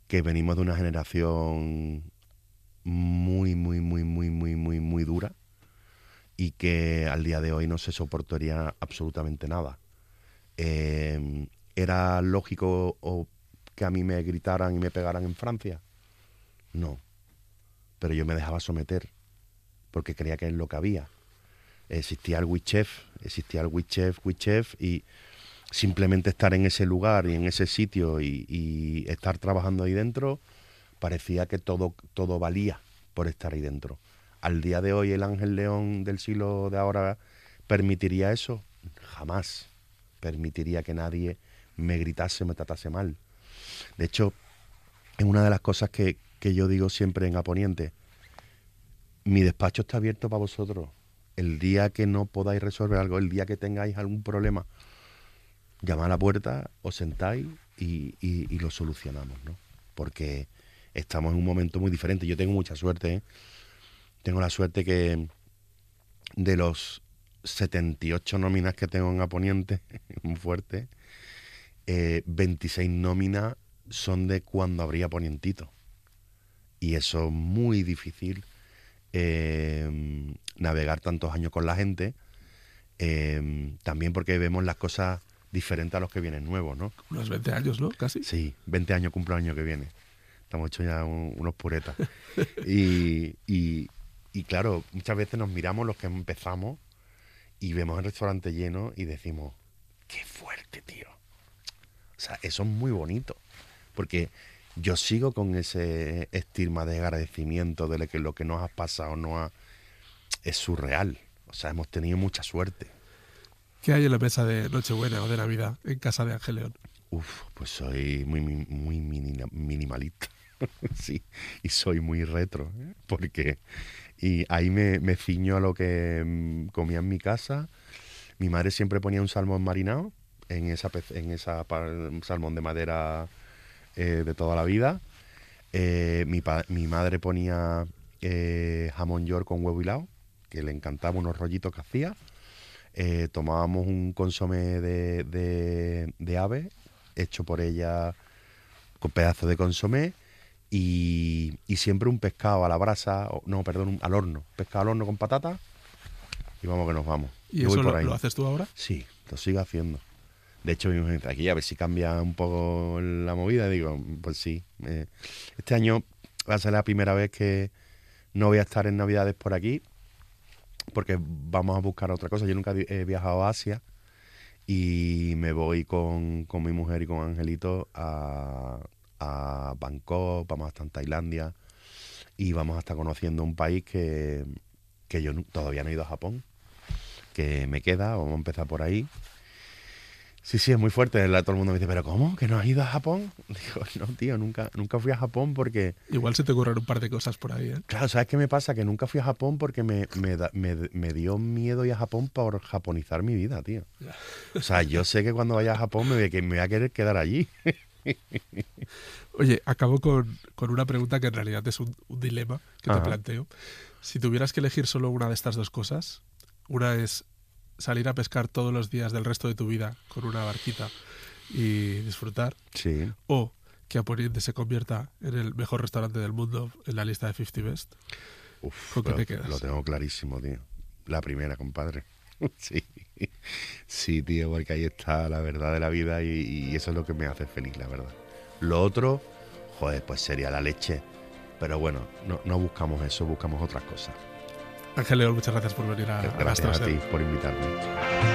que venimos de una generación muy, muy, muy, muy, muy, muy, muy dura y que al día de hoy no se soportaría absolutamente nada. ¿Era lógico que a mí me gritaran y me pegaran en Francia? No, pero yo me dejaba someter porque creía que es lo que había. Existía el WeChef y simplemente estar en ese lugar y en ese sitio y estar trabajando ahí dentro, parecía que todo valía por estar ahí dentro. Al día de hoy el Ángel León del siglo de ahora permitiría eso. Jamás permitiría que nadie me gritase, me tratase mal. De hecho, es una de las cosas que yo digo siempre en Aponiente. Mi despacho está abierto para vosotros. El día que no podáis resolver algo, el día que tengáis algún problema, llamad a la puerta, os sentáis y lo solucionamos, ¿no? Porque estamos en un momento muy diferente. Yo tengo mucha suerte, ¿eh? Tengo la suerte que de los 78 nóminas que tengo en Aponiente, muy fuerte, 26 nóminas son de cuando habría Ponientito. Y eso es muy difícil, navegar tantos años con la gente, también porque vemos las cosas diferentes a los que vienen nuevos, ¿no? Unos 20 años, ¿no? Casi. Sí, 20 años cumplo el año que viene. Estamos hechos ya unos puretas. Y claro, muchas veces nos miramos los que empezamos y vemos el restaurante lleno y decimos, qué fuerte, tío. O sea, eso es muy bonito. Porque yo sigo con ese estigma de agradecimiento de que lo que nos ha pasado es surreal. O sea, hemos tenido mucha suerte. ¿Qué hay en la mesa de Nochebuena o de Navidad en casa de Ángel León? Pues soy muy minimalista. Sí, y soy muy retro, ¿eh? Porque y ahí me ciño a lo que comía en mi casa. Mi madre siempre ponía un salmón marinado en un salmón de madera, de toda la vida. Mi madre ponía jamón york con huevo hilado, que le encantaba, unos rollitos que hacía. Tomábamos un consomé de ave hecho por ella con pedazos de consomé y siempre un pescado a la brasa, al horno. Pescado al horno con patatas y vamos que nos vamos. ¿Y yo eso voy por ahí. lo haces tú ahora? Sí, lo sigo haciendo. De hecho, mi mujer dice, aquí a ver si cambia un poco la movida. Y digo, pues sí. Este año va a ser la primera vez que no voy a estar en Navidades por aquí, porque vamos a buscar otra cosa. Yo nunca he viajado a Asia y me voy con mi mujer y con Angelito a Bangkok, vamos a estar en Tailandia y vamos a estar conociendo un país que yo todavía no he ido a Japón, que me queda, vamos a empezar por ahí. Sí, es muy fuerte. Todo el mundo me dice, ¿pero cómo? ¿Que no has ido a Japón? Digo, no, tío, nunca fui a Japón porque... Igual se te ocurren un par de cosas por ahí, ¿eh? Claro, ¿sabes qué me pasa? Que nunca fui a Japón porque me dio miedo ir a Japón por japonizar mi vida, tío. Ya. O sea, yo sé que cuando vaya a Japón me voy a querer quedar allí. Oye, acabo con una pregunta que en realidad es un dilema que te planteo. Si tuvieras que elegir solo una de estas dos cosas, una es salir a pescar todos los días del resto de tu vida con una barquita y disfrutar, Sí. o que Aponiente se convierta en el mejor restaurante del mundo en la lista de 50 Best. ¿Con qué te quedas? Lo tengo clarísimo, tío. La primera, compadre. Sí, tío, porque ahí está la verdad de la vida y eso es lo que me hace feliz, la verdad. Lo otro, joder, pues sería la leche. Pero bueno, no buscamos eso, buscamos otras cosas. Ángel León, muchas gracias por venir a Gracias a ti Gastroset. por invitarme.